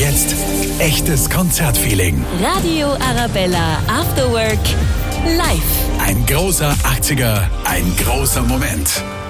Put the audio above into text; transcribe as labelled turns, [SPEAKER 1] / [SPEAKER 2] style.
[SPEAKER 1] Jetzt echtes Konzertfeeling.
[SPEAKER 2] Radio Arabella After Work live.
[SPEAKER 1] Ein großer 80er, ein großer Moment.